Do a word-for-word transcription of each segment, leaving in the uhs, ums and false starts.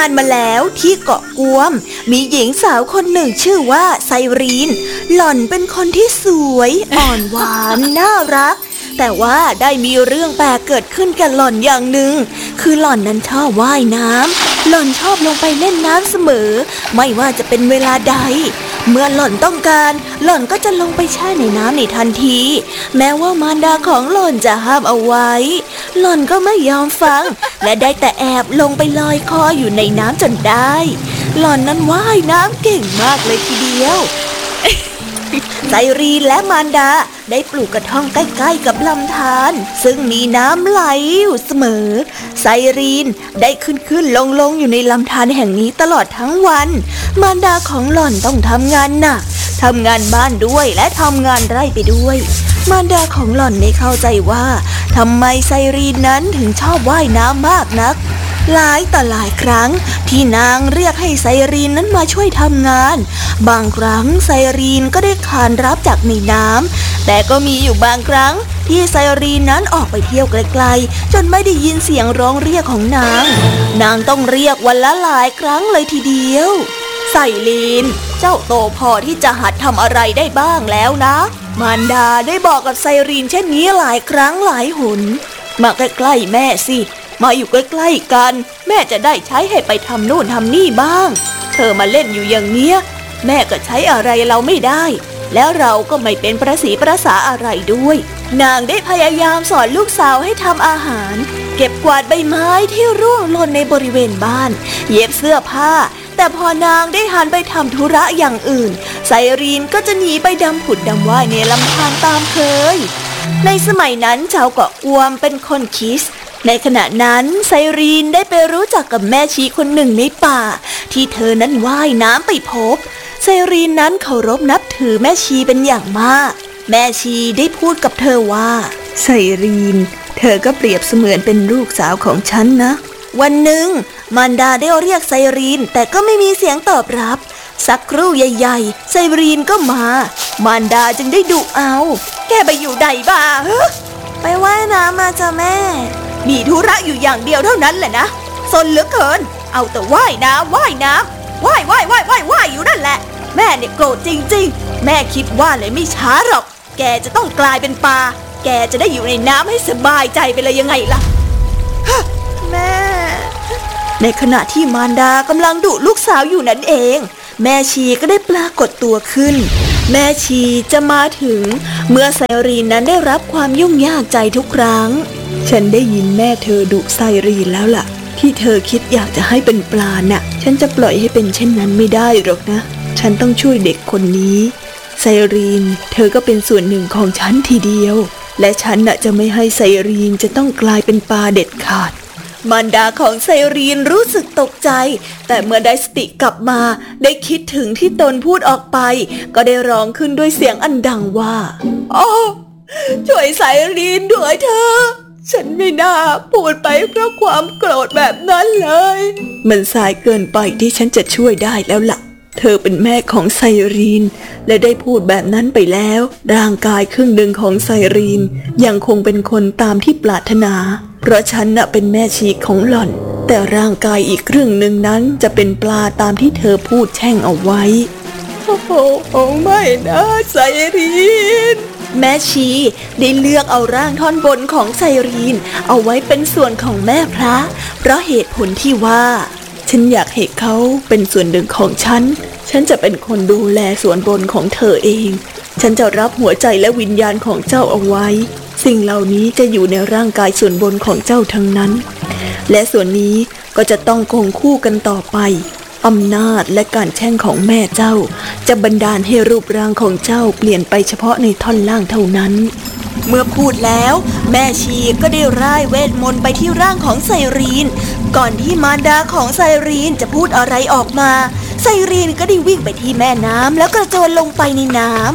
านมาแล้วที่เกาะกวมมีหญิงสาวคนหนึ่งชื่อว่าไซรีนหล่อนเป็นคนที่สวยอ่อนหวานน่ารักแต่ว่าได้มีเรื่องแปลกเกิดขึ้นกับหล่อนอย่างหนึ่งคือหล่อนนั้นชอบว่ายน้ำหล่อนชอบลงไปเล่นน้ำเสมอไม่ว่าจะเป็นเวลาใดเมื่อหล่อนต้องการหล่อนก็จะลงไปแช่ในน้ำในทันทีแม้ว่ามารดาของหล่อนจะห้ามเอาไว้หล่อนก็ไม่ยอมฟังและได้แต่แอบลงไปลอยคออยู่ในน้ำจนได้หล่อนนั้นว่ายน้ำเก่งมากเลยทีเดียวไซรีนและมารดาได้ปลูกกระท่อมใกล้ๆกับลำธารซึ่งมีน้ำไหลอยู่เสมอไซรีนได้ขึ้นขึ้นลงลงอยู่ในลำธารแห่งนี้ตลอดทั้งวันมารดาของหล่อนต้องทำงานหนักทำงานบ้านด้วยและทำงานไร่ไปด้วยมารดาของหล่อนไม่เข้าใจว่าทำไมไซรีนนั้นถึงชอบว่ายน้ำมากนักหลายต่อหลายครั้งที่นางเรียกให้ไซรีนนั้นมาช่วยทำงานบางครั้งไซรีนก็ได้ขานรับจากในน้ำแต่ก็มีอยู่บางครั้งที่ไซรีนนั้นออกไปเที่ยวไกลๆจนไม่ได้ยินเสียงร้องเรียกของนางนางต้องเรียกวันละหลายครั้งเลยทีเดียวไซรีนเจ้าโตพอที่จะหัดทำอะไรได้บ้างแล้วนะมารดาได้บอกกับไซรีนเช่นนี้หลายครั้งหลายหนมาใกล้ๆแม่สิมาอยู่ใกล้ๆกันแม่จะได้ใช้ให้ไปทำโน่นทำนี่บ้างเธอมาเล่นอยู่อย่างเนี้ยแม่ก็ใช้อะไรเราไม่ได้แล้วเราก็ไม่เป็นประสีประสาอะไรด้วยนางได้พยายามสอนลูกสาวให้ทำอาหารเก็บกวาดใบไม้ที่ร่วงหล่นในบริเวณบ้านเย็บเสื้อผ้าแต่พอนางได้หันไปทำธุระอย่างอื่นไซรีนก็จะหนีไปดำผุดดำว่ายในลำธารตามเคยในสมัยนั้นชาวเกาะกวมเป็นคนคิสในขณะนั้นไซรีนได้ไปรู้จักกับแม่ชีคนหนึ่งในป่าที่เธอนั้นว่ายน้ำไปพบไซรีนนั้นเคารพนับถือแม่ชีเป็นอย่างมากแม่ชีได้พูดกับเธอว่าไซรีนเธอก็เปรียบเสมือนเป็นลูกสาวของฉันนะวันหนึ่งมารดาได้เรียกไซรีนแต่ก็ไม่มีเสียงตอบรับสักครู่ใหญ่ๆไซรีนก็มามารดาจึงได้ดุเอาแกไปอยู่ใดบ้าฮะไปว่ายน้ำมาจ้ะแม่มีธุระอยู่อย่างเดียวเท่านั้นแหละนะซนเหลือเกินเอาแต่ว่ายน้ำว่ายน้ำว่ายว่ายว่ายว่ายว่ายอยู่นั่นแหละแม่เนี่ยโกรธจริงๆแม่คิดว่าเลยไม่ช้าหรอกแกจะต้องกลายเป็นปลาแกจะได้อยู่ในน้ำให้สบายใจไปเลยยังไงล่ะแม่ในขณะที่มารดากำลังดุลูกสาวอยู่นั่นเองแม่ชีก็ได้ปรากฏตัวขึ้นแม่ชีจะมาถึงเมื่อไซรีนนั้นได้รับความยุ่งยากใจทุกครั้งฉันได้ยินแม่เธอดุไซรีนแล้วล่ะที่เธอคิดอยากจะให้เป็นปลาน่ะฉันจะปล่อยให้เป็นเช่นนั้นไม่ได้หรอกนะฉันต้องช่วยเด็กคนนี้ไซรีนเธอก็เป็นส่วนหนึ่งของฉันทีเดียวและฉันน่ะจะไม่ให้ไซรีนจะต้องกลายเป็นปลาเด็ดขาดมารดาของไซรีนรู้สึกตกใจแต่เมื่อได้สติกลับมาได้คิดถึงที่ตนพูดออกไปก็ได้ร้องขึ้นด้วยเสียงอันดังว่าโอ้ช่วยไซรีนด้วยเถอะฉันไม่น่าพูดไปเพราะความโกรธแบบนั้นเลยมันสายเกินไปที่ฉันจะช่วยได้แล้วล่ะเธอเป็นแม่ของไซรีนและได้พูดแบบนั้นไปแล้วร่างกายครึ่งหนึ่งของไซรีนยังคงเป็นคนตามที่ปรารถนาเพราะฉันน่ะเป็นแม่ชีของหล่อนแต่ร่างกายอีกครึ่งหนึ่งนั้นจะเป็นปลาตามที่เธอพูดแช่งเอาไว้โอ้โหไม่นะไซรีนแม่ชีได้เลือกเอาร่างท่อนบนของไซรีนเอาไว้เป็นส่วนของแม่พระเพราะเหตุผลที่ว่าฉันอยากให้เขาเป็นส่วนหนึ่งของฉันฉันจะเป็นคนดูแลส่วนบนของเธอเองฉันจะรับหัวใจและวิญญาณของเจ้าเอาไว้สิ่งเหล่านี้จะอยู่ในร่างกายส่วนบนของเจ้าทั้งนั้นและส่วนนี้ก็จะต้องคงคู่กันต่อไปอำนาจและการแช่งของแม่เจ้าจะบันดาลให้รูปร่างของเจ้าเปลี่ยนไปเฉพาะในท่อนล่างเท่านั้นเมื่อพูดแล้วแม่ชีก็ได้ร่ายเวทมนต์ไปที่ร่างของไซรีนก่อนที่มารดาของไซรีนจะพูดอะไรออกมาไซรีนก็ได้วิ่งไปที่แม่น้ำแล้วกระโจนลงไปในน้ำ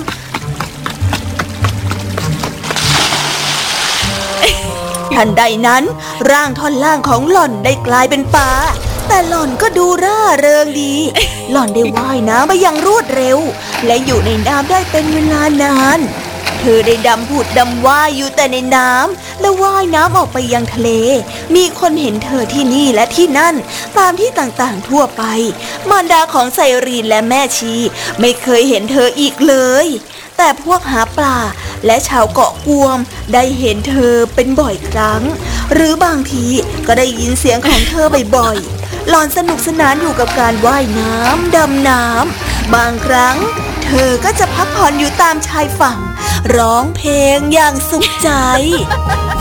ทันใดนั้นร่างท่อนล่างของหล่อนได้กลายเป็นปลาแต่หล่อนก็ดูร่าเริงดีหล่อนได้ว่ายน้ำไปอย่างรวดเร็วและอยู่ในน้ำได้เป็นเวลานานทเธอได้ดำผุดดำว่ายอยู่แต่ในน้ำและว่ายน้ำออกไปยังทะเลมีคนเห็นเธอที่นี่และที่นั่นตามที่ต่างๆทั่วไปมารดาของไซรีนและแม่ชีไม่เคยเห็นเธออีกเลยแต่พวกหาปลาและชาวเกาะกวมได้เห็นเธอเป็นบ่อยครั้งหรือบางทีก็ได้ยินเสียงของเธอบ่อยๆหล่อนสนุกสนานอยู่กับการว่ายน้ำดำน้ำบางครั้งเธอก็จะพักผ่อนอยู่ตามชายฝั่งร้องเพลงอย่างสุขใจ